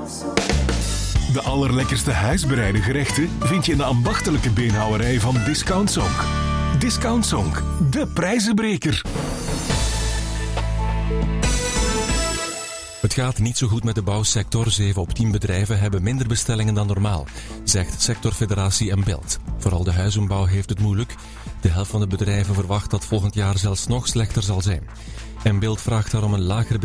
De allerlekkerste huisbereide gerechten vind je in de ambachtelijke beenhouwerij van Discount Zonk. Discount Zonk, de prijzenbreker. Het gaat niet zo goed met de bouwsector. 7 op 10 bedrijven hebben minder bestellingen dan normaal, zegt sectorfederatie Embilt. Vooral de huizenbouw heeft het moeilijk. De helft van de bedrijven verwacht dat volgend jaar zelfs nog slechter zal zijn. Embilt vraagt daarom een lager